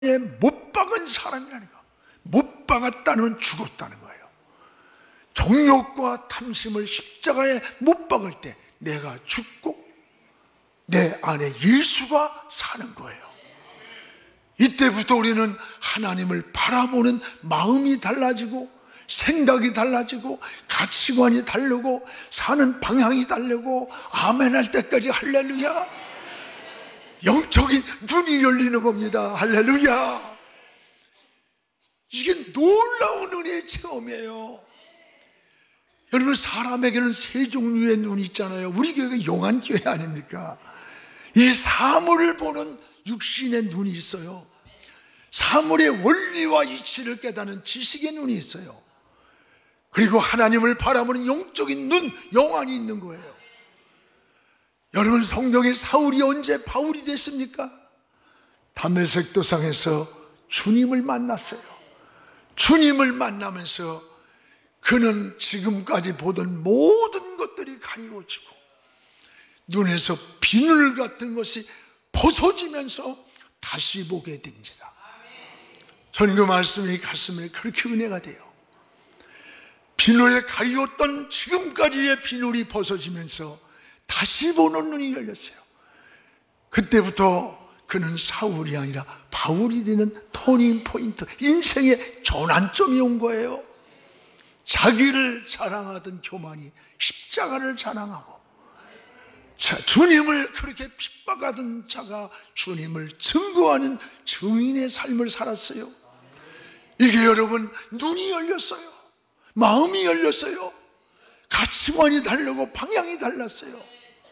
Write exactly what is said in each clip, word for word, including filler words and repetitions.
못 박은 사람이라는 거. 못 박았다는 죽었다는 거예요. 정욕과 탐심을 십자가에 못 박을 때 내가 죽고 내 안에 예수가 사는 거예요. 이때부터 우리는 하나님을 바라보는 마음이 달라지고 생각이 달라지고 가치관이 다르고 사는 방향이 다르고 아멘 할 때까지 할렐루야, 영적인 눈이 열리는 겁니다. 할렐루야. 이게 놀라운 은혜의 체험이에요. 여러분, 사람에게는 세 종류의 눈이 있잖아요. 우리 교회가 용안교회 아닙니까? 이 사물을 보는 육신의 눈이 있어요. 사물의 원리와 이치를 깨닫는 지식의 눈이 있어요. 그리고 하나님을 바라보는 영적인 눈, 영안이 있는 거예요. 여러분, 성경의 사울이 언제 바울이 됐습니까? 다메섹 도상에서 주님을 만났어요. 주님을 만나면서 그는 지금까지 보던 모든 것들이 가리워지고 눈에서 비늘 같은 것이 벗어지면서 다시 보게 됩니다. 저는 그 말씀이 가슴에 그렇게 은혜가 돼요. 비늘에 가리웠던 지금까지의 비늘이 벗어지면서 다시 보는 눈이 열렸어요. 그때부터 그는 사울이 아니라 바울이 되는 터닝 포인트, 인생의 전환점이 온 거예요. 자기를 자랑하던 교만이 십자가를 자랑하고, 자, 주님을 그렇게 핍박하던 자가 주님을 증거하는 증인의 삶을 살았어요. 이게 여러분, 눈이 열렸어요. 마음이 열렸어요. 가치관이 다르고 방향이 달랐어요.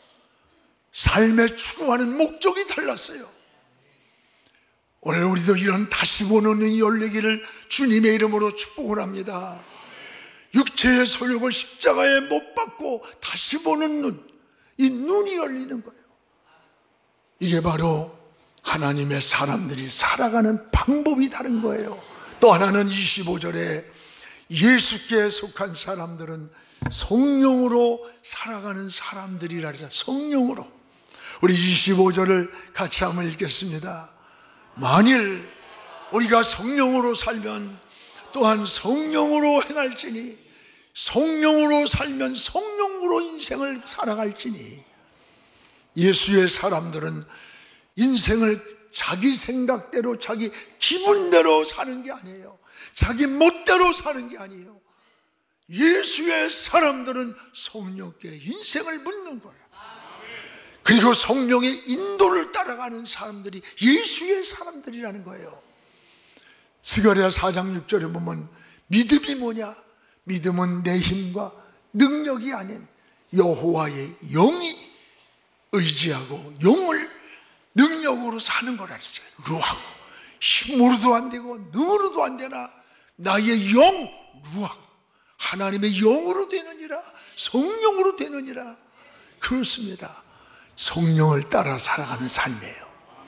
삶에 추구하는 목적이 달랐어요. 오늘 우리도 이런 다시 보는 눈이 열리기를 주님의 이름으로 축복을 합니다. 육체의 소욕을 십자가에 못 박고 다시 보는 눈, 이 눈이 열리는 거예요. 이게 바로 하나님의 사람들이 살아가는 방법이 다른 거예요. 또 하나는 이십오 절에 예수께 속한 사람들은 성령으로 살아가는 사람들이라 그랬어요. 성령으로. 우리 이십오 절을 같이 한번 읽겠습니다. 만일 우리가 성령으로 살면 또한 성령으로 행할지니, 성령으로 살면 성령으로 인생을 살아갈지니. 예수의 사람들은 인생을 자기 생각대로, 자기 기분대로 사는 게 아니에요. 자기 멋대로 사는 게 아니에요. 예수의 사람들은 성령께 인생을 묻는 거예요. 그리고 성령의 인도를 따라가는 사람들이 예수의 사람들이라는 거예요. 스가랴 사 장 육 절에 보면 믿음이 뭐냐? 믿음은 내 힘과 능력이 아닌 여호와의 영이 의지하고 영을 능력으로 사는 거라 그랬어요. 루하고 힘으로도 안 되고 능으로도 안 되나 나의 영, 루하고 하나님의 영으로 되느니라, 성령으로 되느니라. 그렇습니다. 성령을 따라 살아가는 삶이에요.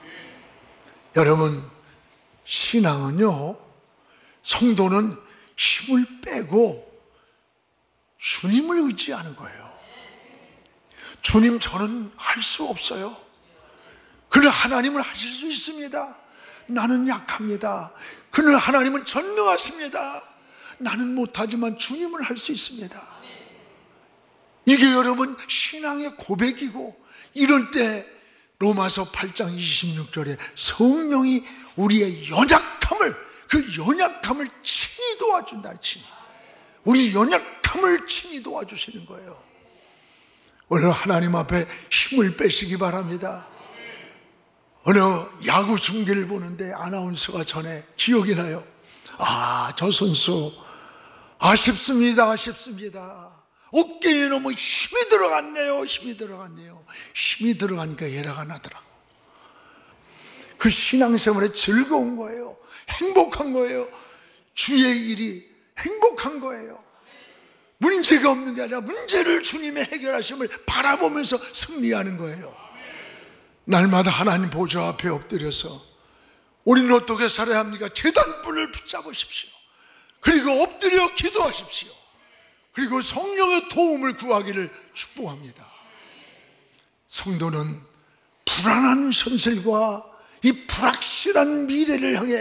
여러분, 신앙은요, 성도는 힘을 빼고 주님을 의지하는 거예요. 주님, 저는 할 수 없어요. 그러나 하나님은 하실 수 있습니다. 나는 약합니다. 그러나 하나님은 전능하십니다. 나는 못하지만 주님은 할 수 있습니다. 이게 여러분 신앙의 고백이고, 이럴 때 로마서 팔 장 이십육 절에 성령이 우리의 연약함을, 그 연약함을 친히 도와준다. 친히 우리 연약함을 친히 도와주시는 거예요. 오늘 하나님 앞에 힘을 빼시기 바랍니다. 어느 야구 중계를 보는데 아나운서가 전에 기억이 나요. 아, 저 선수 아쉽습니다, 아쉽습니다. 어깨에 너무 힘이 들어갔네요, 힘이 들어갔네요. 힘이 들어가니까 예라가 나더라고. 그 신앙생활에 즐거운 거예요. 행복한 거예요. 주의 일이 행복한 거예요. 문제가 없는 게 아니라 문제를 주님의 해결하심을 바라보면서 승리하는 거예요. 날마다 하나님 보좌 앞에 엎드려서 우리는 어떻게 살아야 합니까? 제단불을 붙잡으십시오. 그리고 엎드려 기도하십시오. 그리고 성령의 도움을 구하기를 축복합니다. 성도는 불안한 현실과 이 불확실 확실한 미래를 향해